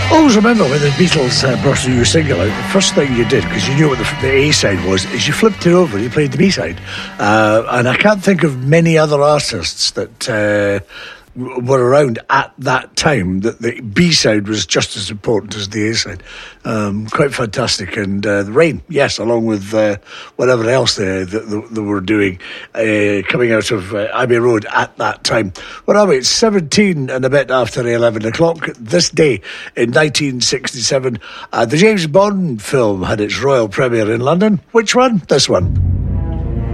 Always remember when the Beatles brought a new single out, the first thing you did, because you knew what the A-side was, is you flipped it over, you played the B-side. And I can't think of many other artists that were around at that time that the B-side was just as important as the A-side. Quite fantastic. And the Rain, yes, along with whatever else they were doing, coming out of Abbey Road at that time. What are we? It's 17 and a bit after 11 o'clock. This day in 1967, the James Bond film had its royal premiere in London. Which one? This one.